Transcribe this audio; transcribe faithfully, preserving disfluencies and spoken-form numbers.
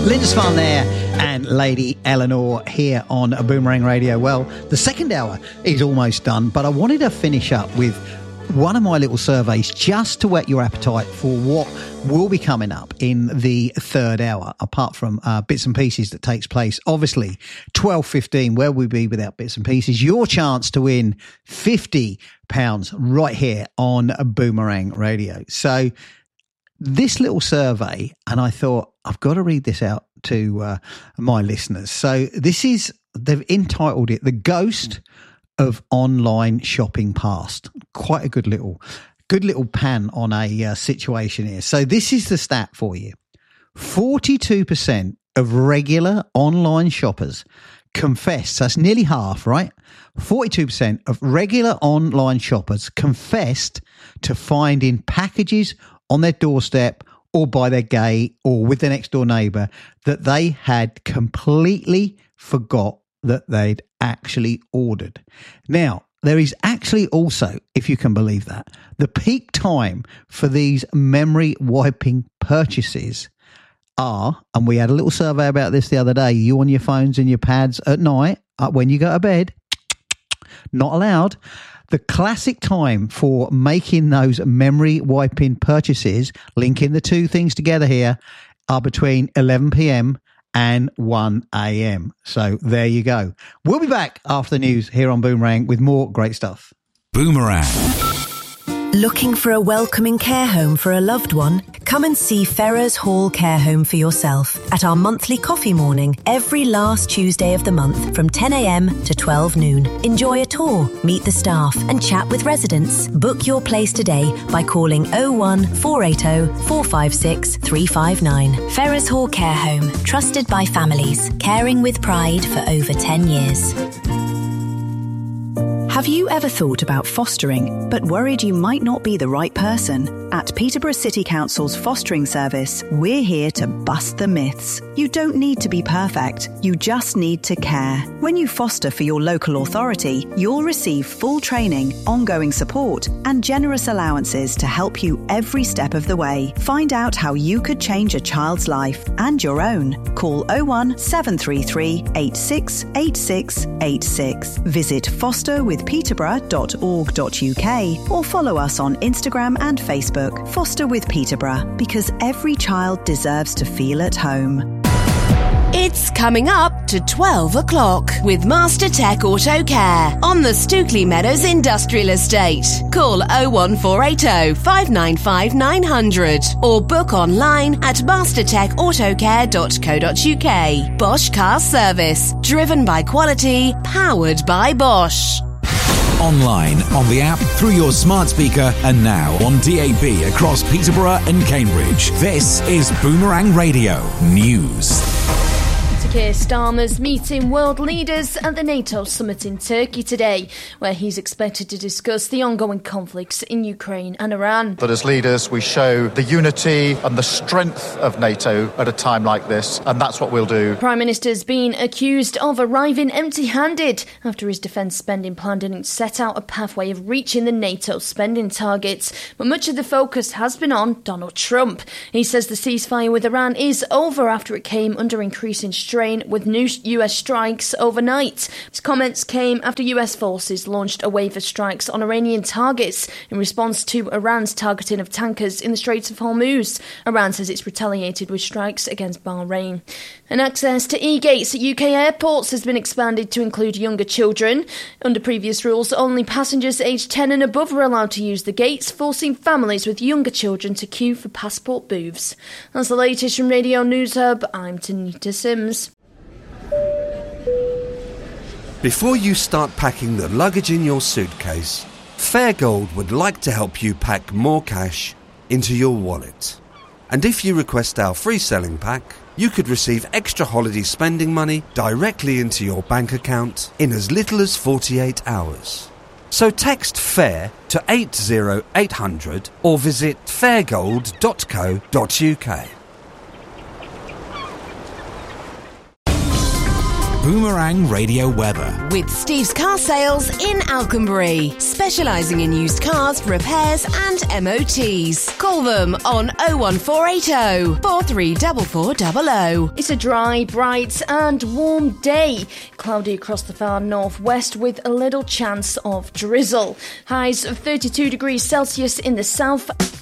Lindisfarne there and Lady Eleanor here on Boomerang Radio. Well, the second hour is almost done, but I wanted to finish up with one of my little surveys just to whet your appetite for what will be coming up in the third hour, apart from uh, bits and pieces that takes place. Obviously, twelve fifteen, where we be without bits and pieces? Your chance to win fifty pounds right here on Boomerang Radio. So this little survey, and I thought, I've got to read this out to uh, my listeners. So this is, they've entitled it, The Ghost of Online Shopping Past. Quite a good little, good little pan on a uh, situation here. So this is the stat for you. forty-two percent of regular online shoppers confess, that's nearly half, right? forty-two percent of regular online shoppers confessed to finding packages on their doorstep or by their gate or with their next door neighbour that they had completely forgot that they'd actually ordered. Now, there is actually also, if you can believe that, the peak time for these memory wiping purchases are, and we had a little survey about this the other day, you on your phones and your pads at night, uh, when you go to bed, not allowed. The classic time for making those memory wiping purchases, linking the two things together here, are between eleven p.m. and one a.m. So there you go. We'll be back after the news here on Boomerang with more great stuff. Boomerang. Looking for a welcoming care home for a loved one? Come and see Ferrers Hall Care Home for yourself at our monthly coffee morning every last Tuesday of the month from ten a.m. to twelve noon. Enjoy a tour, meet the staff and chat with residents. Book your place today by calling oh one four eight oh four five six three five nine. Ferrers Hall Care Home, trusted by families, caring with pride for over ten years. Have you ever thought about fostering, but worried you might not be the right person? At Peterborough City Council's fostering service, we're here to bust the myths. You don't need to be perfect, you just need to care. When you foster for your local authority, you'll receive full training, ongoing support, and generous allowances to help you every step of the way. Find out how you could change a child's life and your own. Call oh one seven three three eight six eight six eight six. Visit foster with peterborough dot org dot U K or follow us on Instagram and Facebook. Foster with Peterborough, because every child deserves to feel at home. It's coming up to twelve o'clock with Master Tech Auto Care on the Stookley Meadows Industrial Estate. Call oh one four eight oh five nine five nine hundred or book online at master tech autocare dot co dot U K. Bosch Car Service, driven by quality, powered by Bosch. Online, on the app, through your smart speaker, and now on D A B across Peterborough and Cambridge. This is Boomerang Radio News. Keir Starmer's meeting world leaders at the NATO summit in Turkey today, where he's expected to discuss the ongoing conflicts in Ukraine and Iran. That as leaders we show the unity and the strength of NATO at a time like this, and that's what we'll do. Prime Minister's been accused of arriving empty-handed after his defence spending plan didn't set out a pathway of reaching the NATO spending targets, but much of the focus has been on Donald Trump. He says the ceasefire with Iran is over after it came under increasing strain with new U S strikes overnight. His comments came after U S forces launched a wave of strikes on Iranian targets in response to Iran's targeting of tankers in the Straits of Hormuz. Iran says it's retaliated with strikes against Bahrain. And access to e-gates at U K airports has been expanded to include younger children. Under previous rules, only passengers aged ten and above were allowed to use the gates, forcing families with younger children to queue for passport booths. That's the latest from Radio News Hub. I'm Tanita Sims. Before you start packing the luggage in your suitcase, Fairgold would like to help you pack more cash into your wallet. And if you request our free selling pack, you could receive extra holiday spending money directly into your bank account in as little as forty-eight hours. So text FAIR to eight oh eight hundred or visit fairgold dot co dot U K. Boomerang Radio weather. With Steve's Car Sales in Alconbury, specialising in used cars, repairs and M O Ts. Call them on oh one four eight oh, four three four four zero zero. It's a dry, bright and warm day. Cloudy across the far northwest with a little chance of drizzle. Highs of thirty-two degrees Celsius in the south.